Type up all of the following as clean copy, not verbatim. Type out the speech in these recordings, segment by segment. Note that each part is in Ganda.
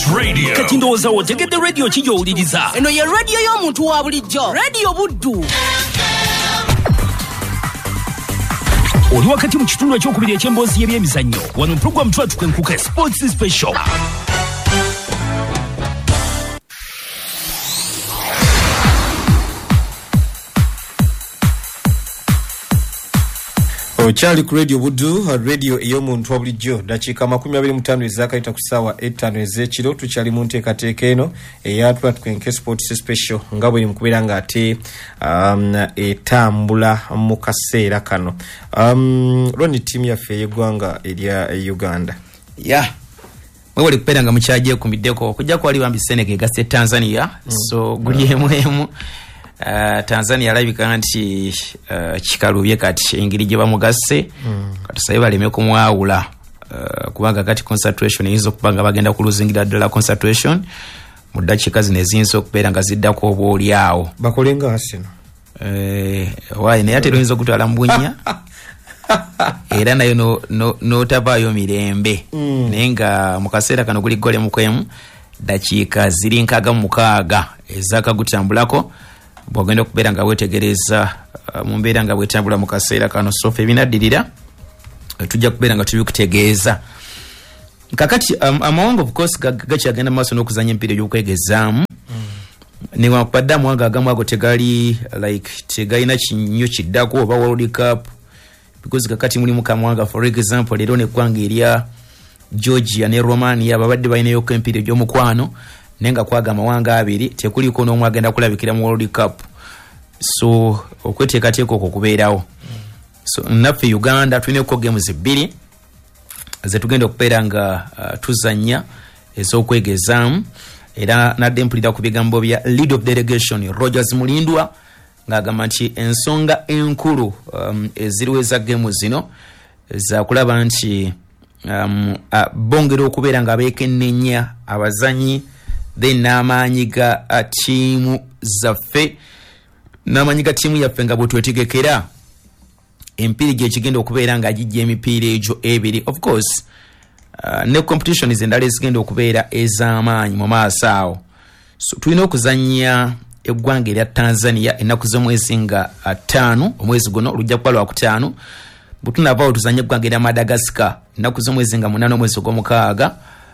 Radio. Kati ndowooza otegedde radio kijowuliriza. Eno ye radio y'omuntu wa bulijjo. Radio Buddu. Oli wakati mu kitundu ekyokubiri eky'emboozi y'ebyemizannyo. Wano program twatuka enkuka Sports Special. Okyali ku Radio Buddu, radio ey'omuntu wa bulijjo. Dakiika 25 ezakayita ku ssaawa 5 ez'ekiro. Tukyali mu nteekateeka eno eyatwatukenke Sports Special nga bwe mukubeera ng'ate etambula mu kaseera kano. Lwani ttiimu yaffe ey'eggwanga erya Uganda. Mwewale kubeera nga mukyagyekumbiddeko okujja kwali bambi Senegal egase Tanzania. So guli emu Tanzania alabika nti kikalubye kati engeri gye bamugase katusabe baleme kumwawula kubanga kati concentration eyinza okubanga bagenda kuluzingira ddala concentration mu ddakiika zino eziyinza okubeera nga ziddako oba oli awo bakolenga Arsenal waaye naye ate oyinza okutwala mu bunnya era nayo n'otavaayo mirembe naye nga mu kaseera kano guli gole mukwemu ddakiika ziri 66 ezakagutambulako bwagenda okubeera nga wetegereza mu mbeera nga bwetambula mu kaseera kano sofa ebinaddirira tujja kubeera nga tubikutegeeza kakati amawanga of course gakyagenda mu maaso n'okuzanya empiira egy'okwegezaamu newankubadde amawanga agamu ago tegali like tegalina kinnyo kiddako oba World Cup because kakati mulimu kamawanga for example leero neggwanga erya Georgia ne Romania babadde balinayo empiira egy'omukwano nenga kwaga amawanga abiri tekuliko n'omu agenda kulabikira mu World Cup so okweteekateeka okwo kubeerawo so naffe Uganda tulinako games 2 zetugenda okubeera nga tuzanya ez'okwegezaamu era nadde mpulira ku bigambo bya lead of delegation Rogers Mulindwa ng'agamba nti ensonga enkulu eziriwo eza gemu zino za kulaba nti bongera okubeera nga beekennenya abazanyi then n'amaanyi ga tiimu zaffe n'amaanyi ga tiimu yaffe nga bwetwetegekera empiira gye kigenda okubeera nga gijja emipiira egyo ebiri of course ne competitions endala ezigenda okubeera ez'amaanyi mu maaso awo so tulina okuzannya eggwanga erya Tanzania ennaku z'omwezi nga 5 omwezi guno olujja kuba lwakutaano bwetunavaawo tuzanye eggwanga erya Madagascar ennaku z'omwezi nga 8 omwezi gw'omukaaga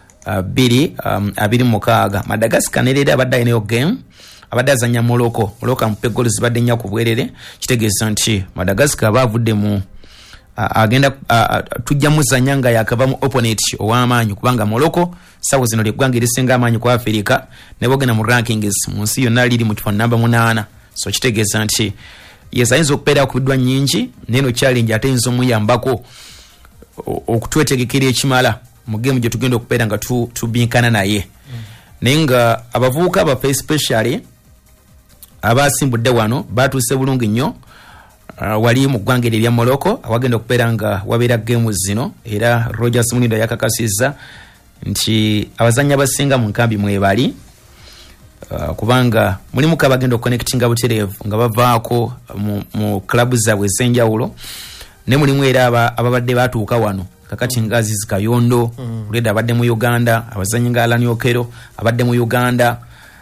26 Madagascar nerera abadde alinayo game abadde azanya Morocco amupe goals zibadde nnya ku bwerere kitegeeza nti Madagascar bavudde mu agenda tujja muzanya nga yakava mu opponent ow'amaanyi kubanga Morocco sawo zino ly'eggwanga erisinga amaanyi ku Africa ne bogena mu rankings mu nsi yonna liri mu kifo namba 8 so kitegeeza nti yes ayinza okubeera kubiddwa nnyingi neno challenge ate yinza omuyambako okutwetegekera ekimala mu game gye tugenda okubeera nga tubinkana naye naye nga abavubuka baffe especially abasimbudde wano batuuse bulungi nnyo wali mu ggwanga erya Morocco awagenda okubeera nga wabeera game zino era Rogers Mulindwa yakakasizza nti abazanyi abasinga mu nkambi mwebali kubanga mulimu kabagenda okconnectinga butereevu nga bavaako mu klabu zaabwe ez'enjawulo ne mulimu era ababadde batuuka wano kakati ngazi zikayondo uleda abadde mu Uganda abazanyi nga Alan Okero abadde mu Uganda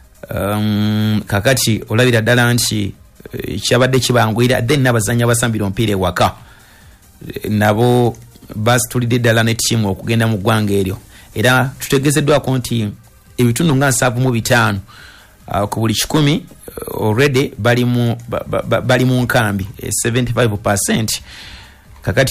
kakati olabira ddala nti kyabadde kibangwira then n'abazanyi abasambira omupiira ewaka nabo basitulidde ddala ne ttiimu okugenda mu ggwanga eryo era tutegezeddwako nti ebitundu nga 75 ku buli 100 already bali mu nkambi 75% kakati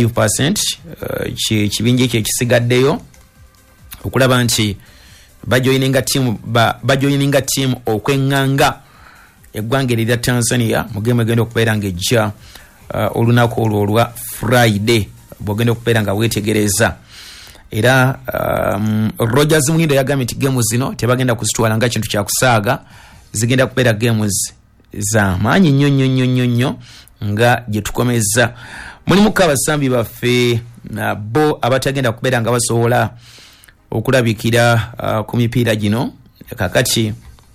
25% kibinja ekyo ekisigaddeyo okulaba nti bajoyininga team okwenganga eggwanga erya Tanzania mu game egenda okubeera nga ejja olunaku olwo olwa Friday bwogenda okubeera nga weetegereza era Rogers Mulindwa yagambye nti game zino tebagenda kuzitwala nga kintu kya kusaaga zigenda kubeera games za maanyi nnyo nga gye tukomeza mulimu abasambi baffe nabo abatagenda kubeera nga basobola okulabikira ku mipiira gino kakati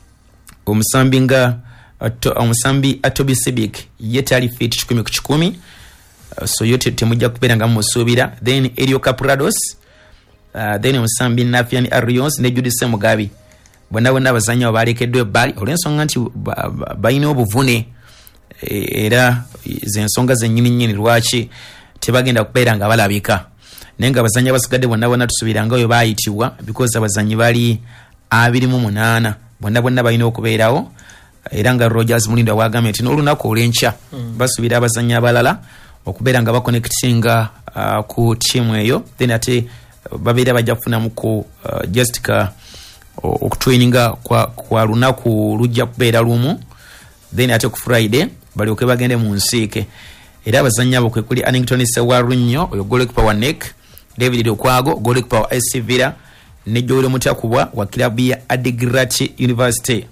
omusambi Atobi Sibik yetali fit 10 ku 10 so yote temujja kubeera nga musuubira then Elio Caprados then Musambi Nafian Arios ne Judice Mugabi bonna abazanyi abalekeddwa ebbali olw'ensonga nti balina obuvune era zensonga zennyini lwaki tebagenda kubeera nga balabika naye nga abazanyi abasigadde bonna tusubiranga oyo baayitibwa because abazanyi bali 28 bonna balina okubeerawo era nga Rogers Mulindo wagambye nti n'olunaku olw'enkya basubira abazanyi abalala okubeera nga bakonectinga ku tiimu eyo then ate babeera bajja kufunamu ku Jessica okutraininga kwa lunaku lujja kubeera lumu then ate ku Friday balyoke bagende mu nsiike era abazanyi abo kwe kuli Annington Sewarunyo oyo goalkeeper wa NEC, David Okwago goalkeeper wa SC Villa ne Joel Mutakubwa wa klabu ya Adigrat University.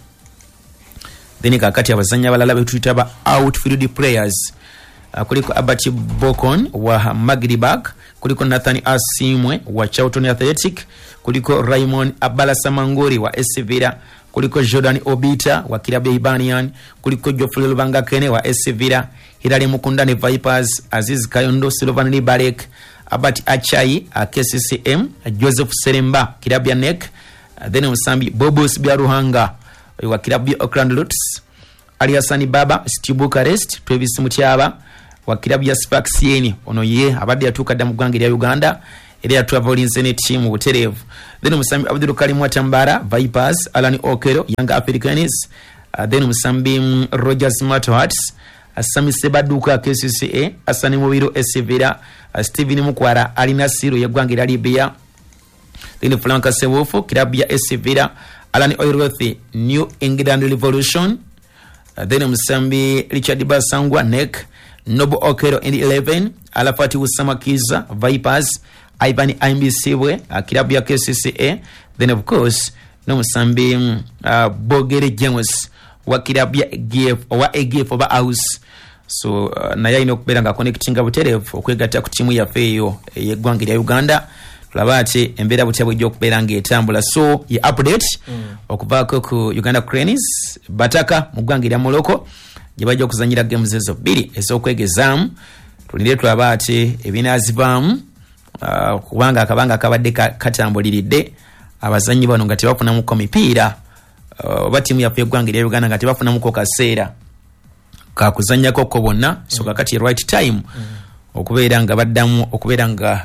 Then kakati abazanyi abalala betuyita ba outfield players kuliko Abati Bokon wa Maghribag, kuliko Nathan Asimwe wa Charlton Athletic, kuliko Raymond Abala Samangori wa SC Villa, kuliko Jordan Obita wa klabu ya Ibanian, kuliko Geoffrey Lubanga Kene wa SC Villa, Hilary Mukundane Vipers, Aziz Kayondo Silvan Barek, Abati Achai KCCM, Joseph Seremba klabu ya NEC, then Musambi Bobos Byaruhanga wa klabu ya Auckland Roots, Ali Hassani Baba Stu Bucharest, Travis Mutyaba wa klabu ya Sparks Yeni ono ye abadde yatuukadde mu ggwanga lya Uganda era yatwavulinze ne tiimu butereevu. Then Musambi Abdul Karim Watambara Vipers, Alan Okero Young Africans, then Musambi Rogers Matohats, Sami Sebaduka KCCA, Asani Mubiro SC Villa, Steven Mukwara Ali Nasiru y'eggwanga lya Libya, then Frank Sewofo klabu ya SC Villa, Alan Oirothi New England Revolution, then Musambi Richard Basangwa NEC, Nobo Okero in the 11, Alafati Usamakiza Vipers, Ivan Imbisibwe klabu ya KCCA, then of course no Musambi Bogere James wa klabu ya AGF oba House. So naye alina okubeera nga connectinga butereevu okwegatta ku tiimu yaffe eyo y'eggwanga lya Uganda. Tulaba ati embeera butya bwejja okubeera ng'etambula. So ye update okuvaako ku Uganda Cranes Bataka mu ggwanga lya Morocco gye bajja okuzanyira games ezo 2 ez'okwegezaamu. Tulinde tulaba ati ebinaazibaamu kubanga akabanga akabadde katambuliridde abazanyi bano nga tebafunamuko mipiira oba tiimu yaffe y'eggwanga lya Uganda nga tebafunamuko kaseera kakuzanyako ko bonna. So kakati right time okubeera nga baddamu okubeera nga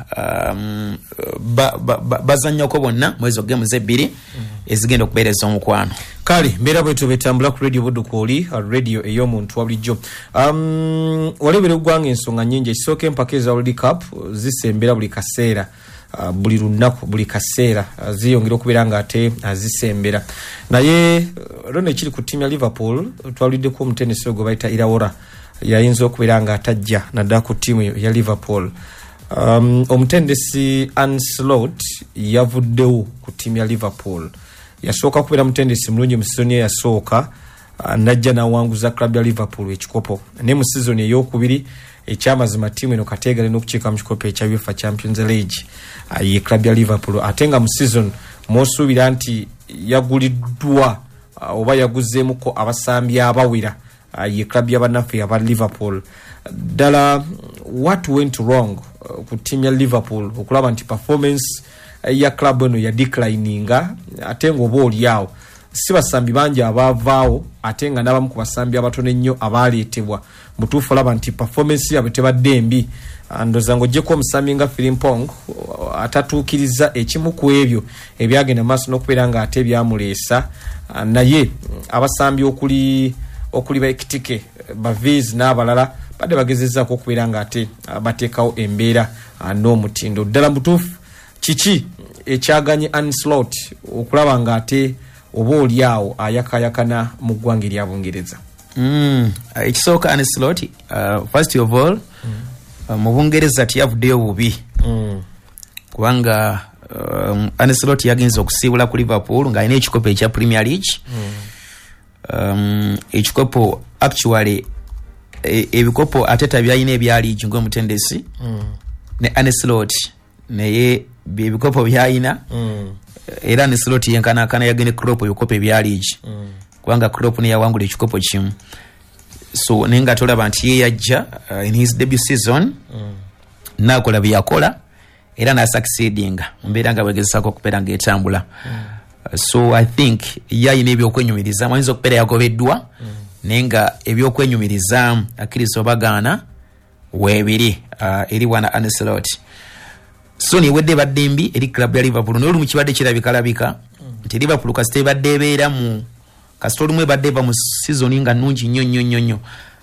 bazanyako bonna mwezi games 2 ezigenda okubeereza omukwano. Kale mbeera bwetu betambula ku radio Budukoli radio ey'omuntu wa bulijjo. Walebera eggwanga ensonga nnyingi ekisooka empaka eza World Cup zisembera buli kaseera buli lunaku buli kaseera ziyongera okubeera nga ate zisembera naye lona ekiri ku tiimu ya Liverpool twaliddeko omutendesi gwe bayita Irawora yayinza okubeera nga atajja naddala ku tiimu ya Liverpool. Omutendesi Ancelotti yavuddewo ku tiimu ya Liverpool. Yasooka kubeera mutendesi mulungi mu sizoni eyasooka najja n'awanguza klabu ya Liverpool ekikopo ne mu sizoni ey'okubiri ekyamazima tiimu eno kateegale n'okukiika mu kikopo ekya UEFA Champions League ye klabu ya Liverpool ate nga mu season mw'osuubira nti yaguliddwa oba yaguzeemuko abasambi abawera ye klabu y'abannaffe aba Liverpool. Ddala what went wrong ku tiimu ya Liverpool okulaba nti performance ya klabu eno ya declininga ate ng'oba oliawo si basambi bangi abaavaawo ate nga n'abamu ku basambi abatono ennyo abaaleetebwa mutuufu olaba nti performance yabwe tebadde embi. Ndoza ng'oggyeko omusambi nga Frimpong atatuukiriza ekimu ku ebyo ebyagenda maaso n'okubeera nga ate byamuleesa naye abasambi okuli Ekitike Baviz n'abalala badde bagezezzaako okubeera nga ate bateekawo embeera n'omutindo. Ddala mutuufu kiki ekyaganye Ancelotti okulaba nga ate oba oliawo ayakayakana mu ggwanga erya Bungereza? Ekisooka Ancelotti first of all mu Bungereza tiyavuddeyo bubi kubanga Ancelotti yagenze okusiibula ku Liverpool ng'alina ekikopo ekya Premier League. Ekikopo actually ebikopo ateta byalina ebya league ng'omutendesi ne Ancelotti naye ebikopo byalina era Ancelotti yenkanakana yagene Klopp ebikopo ebya league kubanga Klopp ne yawangula ekikopo kimu. So nenga tolaba nti ye yajja in his debut season nakola byakola era na succeeding mbeera nga bwegezesako okubeera ng'etambula. So I think yayina ebyokwenyumiriza mayinza okubeera yagobeddwa naye nga ebyokwenyumiriza akkiriza obagaana weebiri eri wana Ancelot. So niwedde badde mbi eri club ya Liverpool naye olumu kibadde kirabikalabika nti Liverpool kasita ebadde ebeera mu kasita olumu ebadde eva mu season nga nnungi nnyo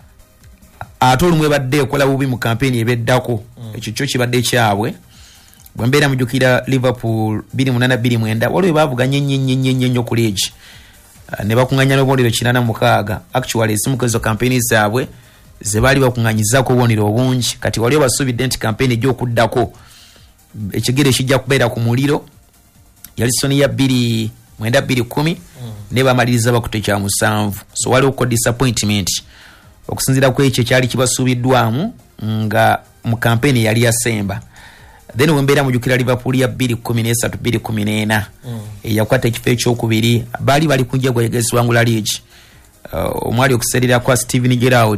ate olumu ebadde ekola bubi mu campaign ebeddako ekyo kyo kibadde kyabwe. Bwe mbeera mujjukira Liverpool 28-29 waliwo baavuganye nnyo ku league ne bakuŋŋanya n'obubonero 86 actually esimu kezo campaign zaabwe ze baali bakuŋŋanyizaako obubonero obungi kati waliwo basuubidde nti campaign egy'okuddako ekigere kijja kubeera ku muliro yali soni ya 2009-2010 ne bamaliriza bakute kya 7. So waliwo ko disappointment okusinziira ku ekyo kyali kibasuubiddwamu nga mu campaign yali yasemba. Then wembeera mujjukira Liverpool ya 2013-2014 yakwata ekifo ekyokubiri bali kunja gwegezwangula league omwali okuserera kwa Steven Gerrard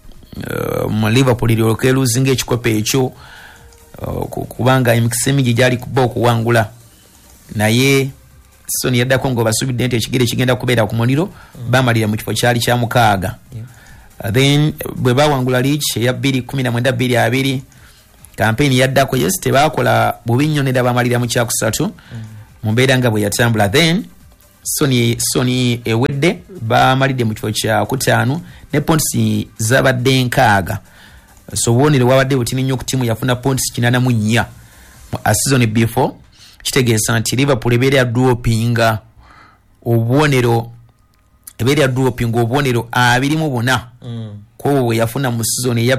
mu Liverpool lyoleke luzinga ekikopo ekyo kubanga emikisa mingi gyali kuba okuwangula naye Soni yaddako ngo basuubidde nti ekigere kigenda kubeera ku muliro bamalira mu kifo kyali kya 6. Then bwe bawangula league ya 2019-2020 campaign yaddako yes tebakola bubi nnyo ne bamalira mu kyakusatu mu mbeera nga bwe yatambula. Then Soni ewedde bamalidde mu kifo kya 5 ne points zabadde 6. So wonero wabadde butini nnyo ku timu yafuna points 84 mu season before kitegeeza nti Liverpool ebeera droppinga obubonero obubonero 24 ko yafuna mu season ya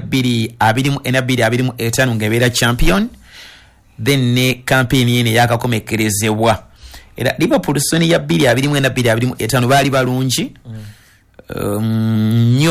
2024-2025 ngabeera champion. Then ne campaign yene yakakomekerezebwa era Liverpool season ya 2024-2025 baali balungi nnyo